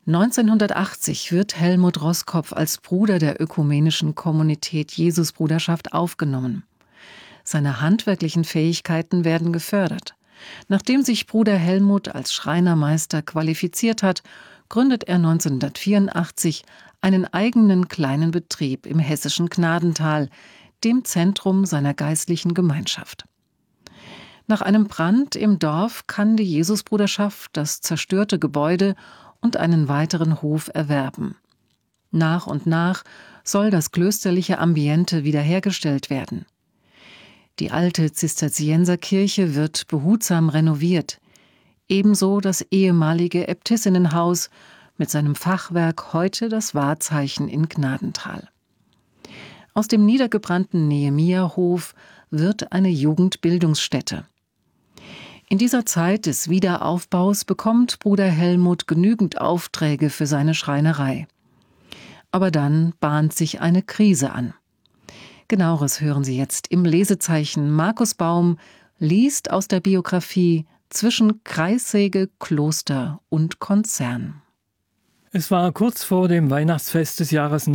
1980 wird Helmut Roskopf als Bruder der ökumenischen Kommunität Jesusbruderschaft aufgenommen. Seine handwerklichen Fähigkeiten werden gefördert. Nachdem sich Bruder Helmut als Schreinermeister qualifiziert hat, gründet er 1984 einen eigenen kleinen Betrieb im hessischen Gnadental, dem Zentrum seiner geistlichen Gemeinschaft. Nach einem Brand im Dorf kann die Jesusbruderschaft das zerstörte Gebäude und einen weiteren Hof erwerben. Nach und nach soll das klösterliche Ambiente wiederhergestellt werden. Die alte Zisterzienserkirche wird behutsam renoviert, ebenso das ehemalige Äbtissinnenhaus mit seinem Fachwerk, heute das Wahrzeichen in Gnadental. Aus dem niedergebrannten Nehemiahof wird eine Jugendbildungsstätte. In dieser Zeit des Wiederaufbaus bekommt Bruder Helmut genügend Aufträge für seine Schreinerei. Aber dann bahnt sich eine Krise an. Genaueres hören Sie jetzt im Lesezeichen. Markus Baum liest aus der Biografie Zwischen Kreissäge, Kloster und Konzern. Es war kurz vor dem Weihnachtsfest des Jahres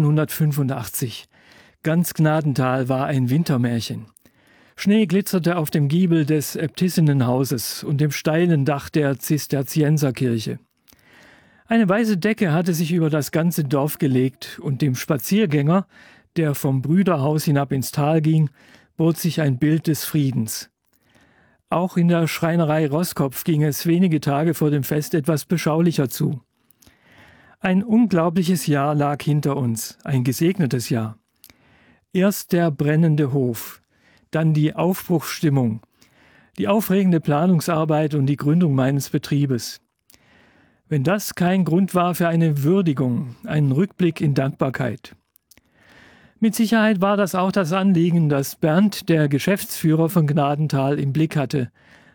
1985. Ganz Gnadental war ein Wintermärchen. Schnee glitzerte auf dem Giebel des Äbtissinnenhauses und dem steilen Dach der Zisterzienserkirche. Eine weiße Decke hatte sich über das ganze Dorf gelegt und dem Spaziergänger, der vom Brüderhaus hinab ins Tal ging, bot sich ein Bild des Friedens. Auch in der Schreinerei Roskopf ging es wenige Tage vor dem Fest etwas beschaulicher zu. Ein unglaubliches Jahr lag hinter uns, ein gesegnetes Jahr. Erst der brennende Hof, dann die Aufbruchsstimmung, die aufregende Planungsarbeit und die Gründung meines Betriebes. Wenn das kein Grund war für eine Würdigung, einen Rückblick in Dankbarkeit. Mit Sicherheit war das auch das Anliegen, das Bernd, der Geschäftsführer von Gnadental, im Blick hatte,